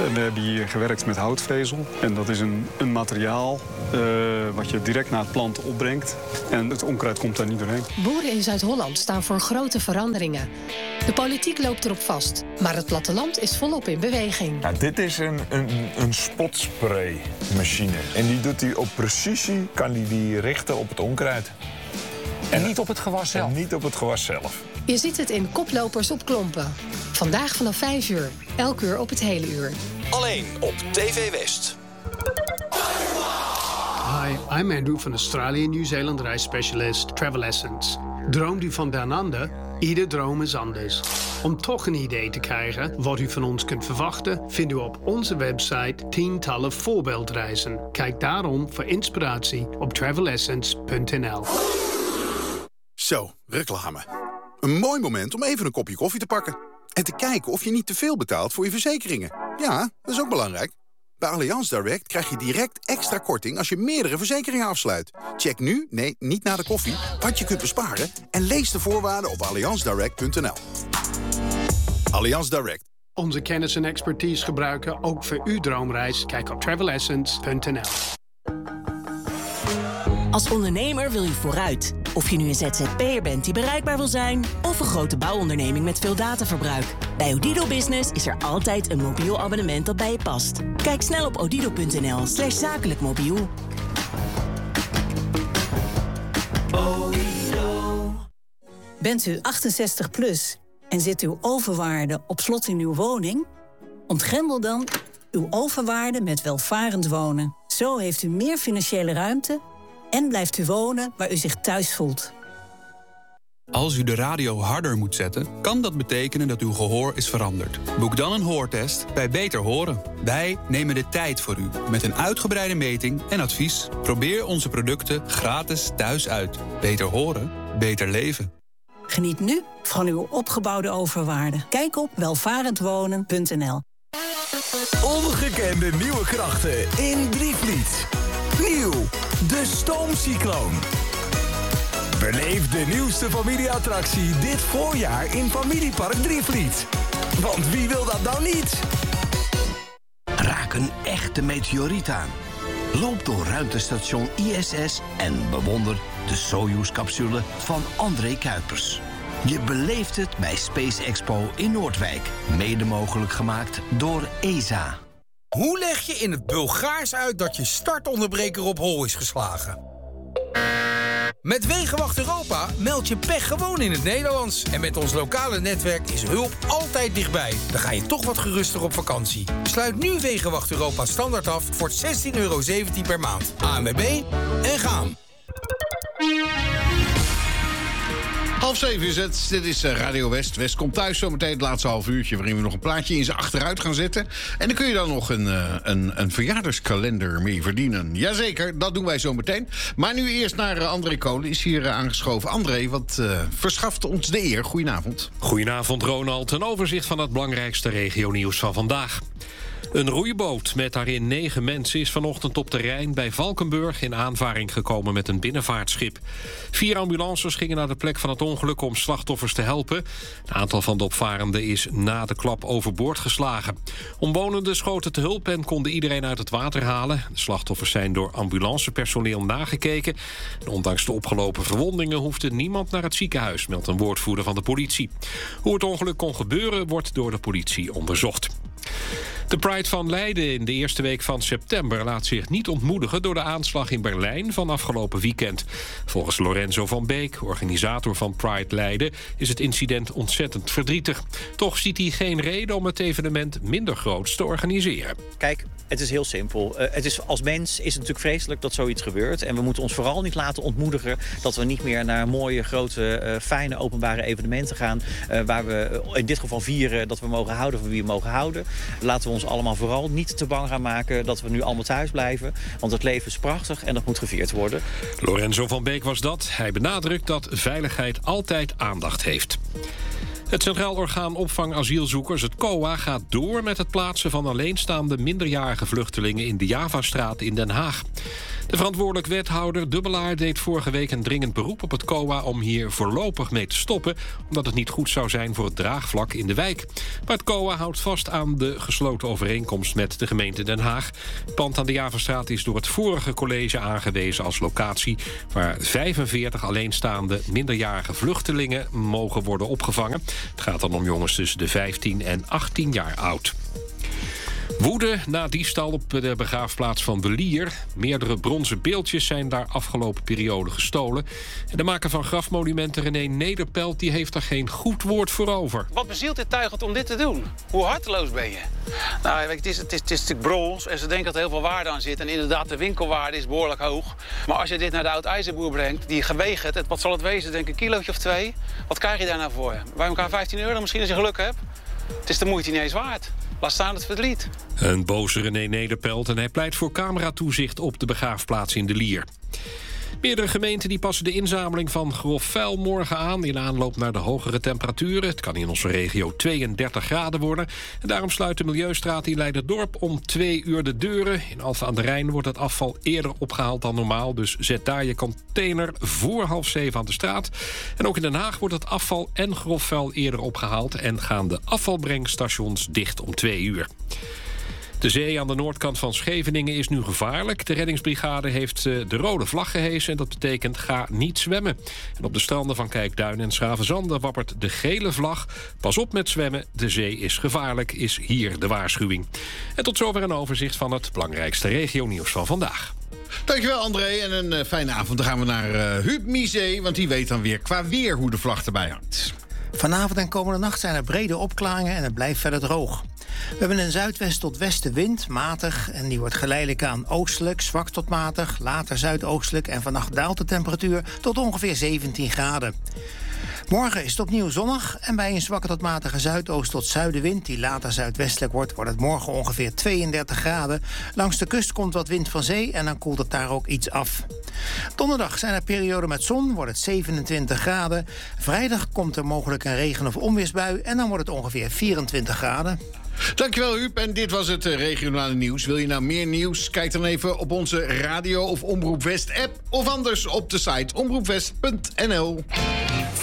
En we hebben hier gewerkt met houtvezel. En dat is een materiaal wat je direct naar het plant opbrengt. En het onkruid komt daar niet doorheen. Boeren in Zuid-Holland staan voor grote veranderingen. De politiek loopt erop vast, maar het platteland is volop in beweging. Nou, dit is een spotspraymachine. En die doet hij op precisie, kan die richten op het onkruid. En niet op het gewas zelf? En niet op het gewas zelf. Je ziet het in Koplopers op Klompen. Vandaag vanaf 5 uur, elk uur op het hele uur. Alleen op TV West. Hi, I'm Andrew van Australië Nieuw-Zeeland reisspecialist Travel Essence. Droomt u van down under? Ieder droom is anders. Om toch een idee te krijgen wat u van ons kunt verwachten, vindt u op onze website tientallen voorbeeldreizen. Kijk daarom voor inspiratie op travelessence.nl. Zo, reclame. Een mooi moment om even een kopje koffie te pakken. En te kijken of je niet te veel betaalt voor je verzekeringen. Ja, dat is ook belangrijk. Bij Allianz Direct krijg je direct extra korting als je meerdere verzekeringen afsluit. Check nu, nee, niet na de koffie, wat je kunt besparen en lees de voorwaarden op allianzdirect.nl. Allianz Direct. Onze kennis en expertise gebruiken ook voor uw droomreis. Kijk op travelessence.nl. Als ondernemer wil je vooruit. Of je nu een ZZP'er bent die bereikbaar wil zijn, of een grote bouwonderneming met veel dataverbruik. Bij Odido Business is er altijd een mobiel abonnement dat bij je past. Kijk snel op odido.nl/zakelijk mobiel. Bent u 68 plus en zit uw overwaarde op slot in uw woning? Ontgrendel dan uw overwaarde met welvarend wonen. Zo heeft u meer financiële ruimte en blijft u wonen waar u zich thuis voelt. Als u de radio harder moet zetten, kan dat betekenen dat uw gehoor is veranderd. Boek dan een hoortest bij Beter Horen. Wij nemen de tijd voor u, met een uitgebreide meting en advies. Probeer onze producten gratis thuis uit. Beter horen, beter leven. Geniet nu van uw opgebouwde overwaarde. Kijk op welvarendwonen.nl. Ongekende nieuwe krachten in Drievliet. Nieuw, de Stoomcycloon. Beleef de nieuwste familieattractie dit voorjaar in Familiepark Drievliet. Want wie wil dat nou niet? Raak een echte meteoriet aan. Loop door ruimtestation ISS en bewonder de Soyuz-capsule van André Kuipers. Je beleeft het bij Space Expo in Noordwijk. Mede mogelijk gemaakt door ESA. Hoe leg je in het Bulgaars uit dat je startonderbreker op hol is geslagen? Met Wegenwacht Europa meld je pech gewoon in het Nederlands. En met ons lokale netwerk is hulp altijd dichtbij. Dan ga je toch wat geruster op vakantie. Sluit nu Wegenwacht Europa standaard af voor €16,17 per maand. ANWB en gaan. 6:30 is het. Dit is Radio West. West komt thuis zometeen het laatste half uurtje, waarin we nog een plaatje in zijn achteruit gaan zetten. En dan kun je dan nog een verjaardagskalender mee verdienen. Jazeker, dat doen wij zometeen. Maar nu eerst naar André Kolen, is hier aangeschoven. André, wat verschaft ons de eer? Goedenavond. Goedenavond, Ronald. Een overzicht van het belangrijkste regionieuws van vandaag. Een roeiboot met daarin 9 mensen is vanochtend op de Rijn bij Valkenburg in aanvaring gekomen met een binnenvaartschip. 4 ambulances gingen naar de plek van het ongeluk om slachtoffers te helpen. Een aantal van de opvarenden is na de klap overboord geslagen. Omwonenden schoten te hulp en konden iedereen uit het water halen. De slachtoffers zijn door ambulancepersoneel nagekeken. En ondanks de opgelopen verwondingen hoefde niemand naar het ziekenhuis, meldt een woordvoerder van de politie. Hoe het ongeluk kon gebeuren wordt door de politie onderzocht. De Pride van Leiden in de eerste week van september laat zich niet ontmoedigen door de aanslag in Berlijn van afgelopen weekend. Volgens Lorenzo van Beek, organisator van Pride Leiden, is het incident ontzettend verdrietig. Toch ziet hij geen reden om het evenement minder groots te organiseren. Kijk, het is heel simpel. Als mens is het natuurlijk vreselijk dat zoiets gebeurt. En we moeten ons vooral niet laten ontmoedigen dat we niet meer naar mooie, grote, fijne openbare evenementen gaan. Waar we in dit geval vieren dat we mogen houden van wie we mogen houden. Laten we ons allemaal vooral niet te bang gaan maken dat we nu allemaal thuis blijven. Want het leven is prachtig en dat moet gevierd worden. Lorenzo van Beek was dat. Hij benadrukt dat veiligheid altijd aandacht heeft. Het Centraal Orgaan Opvang Asielzoekers, het COA, gaat door met het plaatsen van alleenstaande minderjarige vluchtelingen in de Javastraat in Den Haag. De verantwoordelijk wethouder Dubbelaar deed vorige week een dringend beroep op het COA om hier voorlopig mee te stoppen, omdat het niet goed zou zijn voor het draagvlak in de wijk. Maar het COA houdt vast aan de gesloten overeenkomst met de gemeente Den Haag. Het pand aan de Javastraat is door het vorige college aangewezen als locatie waar 45 alleenstaande minderjarige vluchtelingen mogen worden opgevangen. Het gaat dan om jongens tussen de 15 en 18 jaar oud. Woede na diefstal op de begraafplaats van De Lier. Meerdere bronzen beeldjes zijn daar afgelopen periode gestolen. En de maker van grafmonumenten René Nederpelt die heeft er geen goed woord voor over. Wat bezielt dit tuigend om dit te doen? Hoe harteloos ben je? Nou, het is natuurlijk brons en ze denken dat er heel veel waarde aan zit. En inderdaad, de winkelwaarde is behoorlijk hoog. Maar als je dit naar de oud-ijzerboer brengt, die gewegen het, wat zal het wezen? Denk een kilootje of 2. Wat krijg je daar nou voor? Bij elkaar €15 misschien als je geluk hebt. Het is de moeite niet eens waard. Laat staan het verdriet. Een boze René Nederpelt en hij pleit voor cameratoezicht op de begraafplaats in De Lier. Meerdere gemeenten die passen de inzameling van grof vuil morgen aan in aanloop naar de hogere temperaturen. Het kan in onze regio 32 graden worden. En daarom sluit de Milieustraat in Leiderdorp om 2 uur de deuren. In Alphen aan de Rijn wordt het afval eerder opgehaald dan normaal. Dus zet daar je container voor 6:30 aan de straat. En ook in Den Haag wordt het afval en grof vuil eerder opgehaald. En gaan de afvalbrengstations dicht om 2 uur. De zee aan de noordkant van Scheveningen is nu gevaarlijk. De reddingsbrigade heeft de rode vlag gehesen en dat betekent ga niet zwemmen. En op de stranden van Kijkduin en Schravenzande wappert de gele vlag. Pas op met zwemmen, de zee is gevaarlijk, is hier de waarschuwing. En tot zover een overzicht van het belangrijkste regionieuws van vandaag. Dankjewel André en een fijne avond. Dan gaan we naar Huub Misé, want die weet dan weer qua weer hoe de vlag erbij hangt. Vanavond en komende nacht zijn er brede opklaringen en het blijft verder droog. We hebben een zuidwest tot westenwind, matig, en die wordt geleidelijk aan oostelijk, zwak tot matig, later zuidoostelijk en vannacht daalt de temperatuur tot ongeveer 17 graden. Morgen is het opnieuw zonnig en bij een zwakke tot matige zuidoost tot zuidenwind, die later zuidwestelijk wordt het morgen ongeveer 32 graden. Langs de kust komt wat wind van zee en dan koelt het daar ook iets af. Donderdag zijn er perioden met zon, wordt het 27 graden. Vrijdag komt er mogelijk een regen- of onweersbui en dan wordt het ongeveer 24 graden. Dankjewel Huub en dit was het regionale nieuws. Wil je nou meer nieuws? Kijk dan even op onze radio of Omroep West app of anders op de site omroepwest.nl.